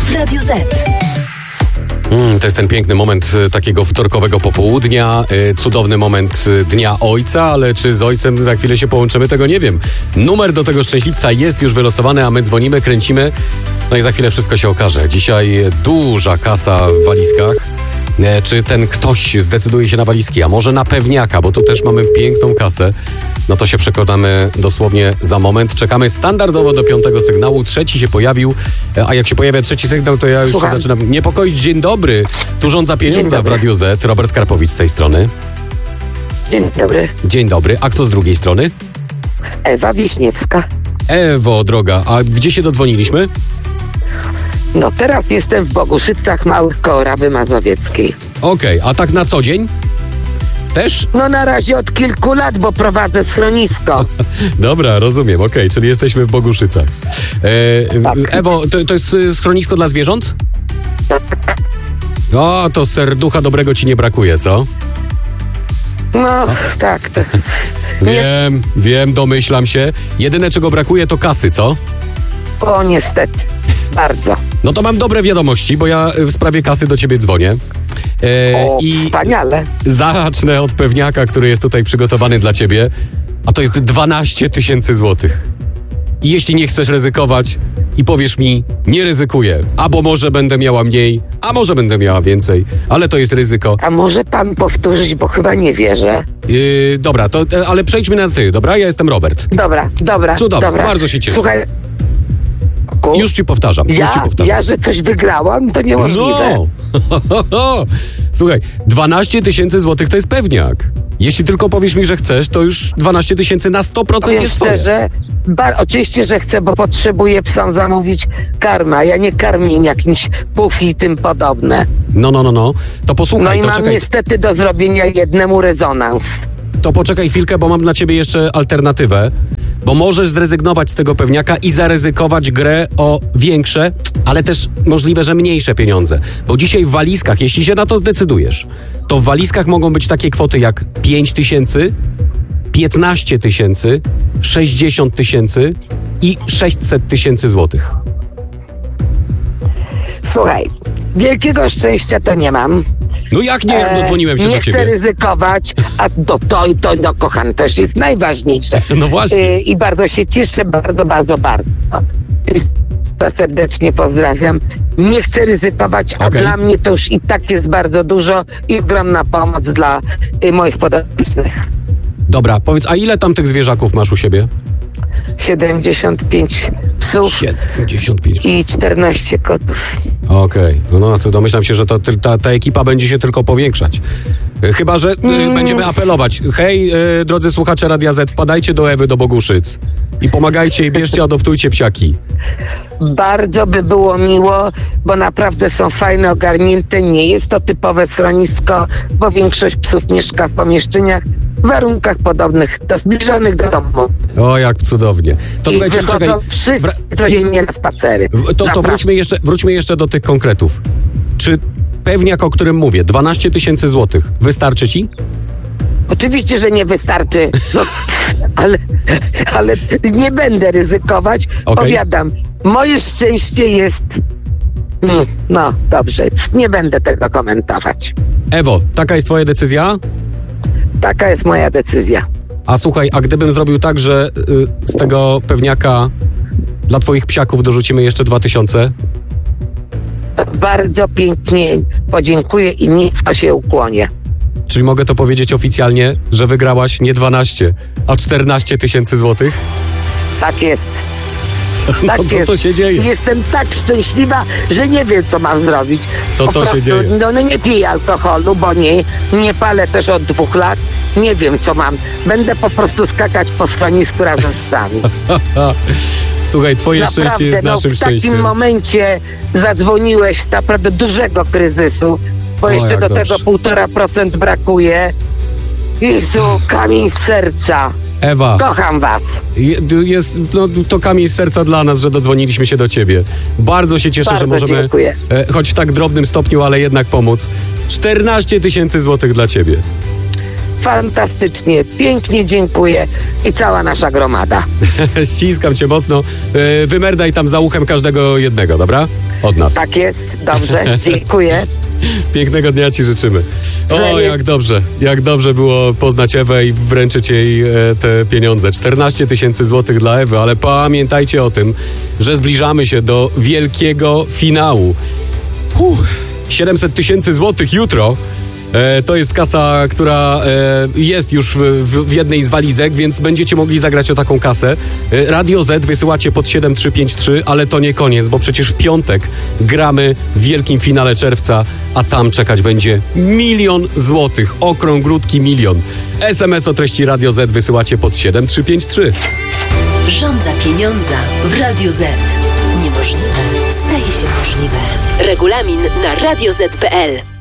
w Radiu Z. To jest ten piękny moment takiego wtorkowego popołudnia, cudowny moment Dnia Ojca, ale czy z ojcem za chwilę się połączymy, tego nie wiem. Numer do tego szczęśliwca jest już wylosowany, a my dzwonimy, kręcimy, no i za chwilę wszystko się okaże. Dzisiaj duża kasa w walizkach. Czy ten ktoś zdecyduje się na walizki, a może na pewniaka, bo tu też mamy piękną kasę. No to się przekonamy dosłownie za moment. Czekamy standardowo do 5. sygnału. Trzeci się pojawił, a jak się pojawia trzeci sygnał, to ja już się zaczynam niepokoić. Dzień dobry. Tu rządza pieniądza w Radiu Z. Robert Karpowicz z tej strony. Dzień dobry. Dzień dobry. A kto z drugiej strony? Ewa Wiśniewska. Ewo, droga, a gdzie się dodzwoniliśmy? No teraz jestem w Boguszycach Małych koło Rawy Mazowieckiej. Okej, a tak na co dzień? Też? No na razie od kilku lat, bo prowadzę schronisko. Dobra, rozumiem, okej, czyli jesteśmy w Boguszycach. Tak. Ewo, to jest schronisko dla zwierząt? O, to serducha dobrego ci nie brakuje, co? No tak, to... Wiem, domyślam się. Jedyne czego brakuje to kasy, co? O niestety, bardzo. No to mam dobre wiadomości, bo ja w sprawie kasy do ciebie dzwonię. I wspaniale. Zacznę od pewniaka, który jest tutaj przygotowany dla ciebie, a to jest 12 000 złotych. I jeśli nie chcesz ryzykować i powiesz mi, nie ryzykuję, albo może będę miała mniej, a może będę miała więcej, ale to jest ryzyko. A może pan powtórzyć, bo chyba nie wierzę. Dobra, to, ale przejdźmy na ty, dobra? Ja jestem Robert. Dobra. Cudownie, bardzo się cieszę. Słuchaj, Już ci powtarzam. Ja, że coś wygrałam, to niemożliwe. No. Słuchaj, 12 000 złotych to jest pewniak. Jeśli tylko powiesz mi, że chcesz, to już 12 000 na 100% Powiem jest twoje. szczerze, oczywiście, że chcę, bo potrzebuję psom zamówić karmę, a ja nie karmię im jakimś pufi i tym podobne. No. To posłuchaj, No i to mam czekaj. niestety do zrobienia jednemu rezonans. To poczekaj chwilkę, bo mam dla ciebie jeszcze alternatywę. Bo możesz zrezygnować z tego pewniaka i zaryzykować grę o większe, ale też możliwe, że mniejsze pieniądze. Bo dzisiaj w walizkach, jeśli się na to zdecydujesz, to w walizkach mogą być takie kwoty jak 5 000, 15 000, 60 000 i 600 000 złotych. Słuchaj, wielkiego szczęścia to nie mam. No jak nie? Dodzwoniłem się do ciebie. Nie chcę ryzykować, a to kocham, też jest najważniejsze. No właśnie. I bardzo się cieszę, bardzo. Serdecznie pozdrawiam. Nie chcę ryzykować, a dla mnie to już i tak jest bardzo dużo i ogromna pomoc dla moich podopiecznych. Dobra, powiedz, a ile tam tych zwierzaków masz u siebie? 75 psów 75 i 14 kotów. Okej. No to domyślam się, że ta ekipa będzie się tylko powiększać. Chyba że będziemy apelować. Hej, drodzy słuchacze Radia Z, wpadajcie do Ewy do Boguszyc i pomagajcie i bierzcie, adoptujcie psiaki. Bardzo by było miło, bo naprawdę są fajne, ogarnięte. Nie jest to typowe schronisko, bo większość psów mieszka w pomieszczeniach w warunkach podobnych, zbliżonych do domu. O, jak cudownie. To I słuchajcie, wychodzą wszyscy codziennie na spacery. To wróćmy jeszcze do tych konkretów. Czy pewniak, o którym mówię, 12 000 złotych, wystarczy ci? Oczywiście, że nie wystarczy, no, ale nie będę ryzykować. Powiadam, moje szczęście jest... No, dobrze, nie będę tego komentować. Ewo, taka jest twoja decyzja? Taka jest moja decyzja. A słuchaj, a gdybym zrobił tak, że z tego pewniaka dla twoich psiaków dorzucimy jeszcze 2000? Bardzo pięknie podziękuję i nisko się ukłonię. Czyli mogę to powiedzieć oficjalnie, że wygrałaś nie 12, a 14 000 złotych? Tak jest. Tak no jest. To się dzieje. Jestem tak szczęśliwa, że nie wiem, co mam zrobić. To się dzieje. No nie piję alkoholu, bo nie palę też od 2 lat. Nie wiem, co mam. Będę po prostu skakać po schronisku razem z psami. Słuchaj, twoje naprawdę, szczęście jest naszym szczęściem. W takim momencie zadzwoniłeś naprawdę dużego kryzysu, bo jeszcze do tego 1,5% brakuje. Jezu, kamień z serca. Ewa, kocham was. To kamień z serca dla nas, że dodzwoniliśmy się do ciebie. Bardzo się cieszę, że możemy, choć w tak drobnym stopniu, ale jednak pomóc. 14 000 złotych dla ciebie. fantastycznie, pięknie dziękuję i cała nasza gromada. Ściskam cię mocno. Wymerdaj tam za uchem każdego jednego, dobra? Od nas. Tak jest, dobrze, dziękuję. Pięknego dnia ci życzymy. O, jak dobrze było poznać Ewę i wręczyć jej te pieniądze. 14 000 złotych dla Ewy, ale pamiętajcie o tym, że zbliżamy się do wielkiego finału. 700 000 złotych jutro. To jest kasa, która jest już w jednej z walizek, więc będziecie mogli zagrać o taką kasę. Radio Z wysyłacie pod 7353, ale to nie koniec, bo przecież w piątek gramy w wielkim finale czerwca, a tam czekać będzie 1 000 000 złotych, okrąglutki 1 000 000. SMS o treści Radio Z wysyłacie pod 7353. Rządza pieniądza w Radio Z. Niemożliwe staje się możliwe. Regulamin na radioz.pl.